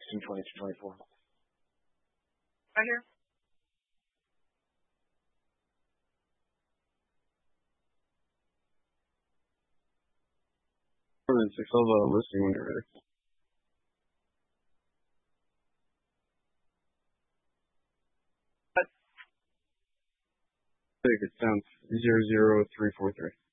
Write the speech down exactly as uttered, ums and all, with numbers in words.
sixteen twenty to twenty-four. Right here. Six, I'll uh, listing when you're ready. Take it down zero zero three four three.